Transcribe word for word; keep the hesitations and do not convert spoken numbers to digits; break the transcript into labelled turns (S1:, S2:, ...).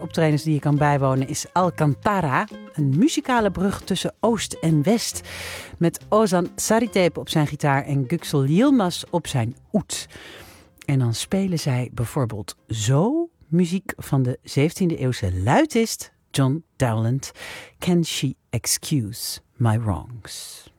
S1: optredens die je kan bijwonen is Alcantara. Een muzikale brug tussen Oost en West. Met Ozan Saritepe op zijn gitaar en Göksel Yilmaz op zijn oud. En dan spelen zij bijvoorbeeld zo muziek van de zeventiende eeuwse luitist John Dowland. Can she excuse my wrongs?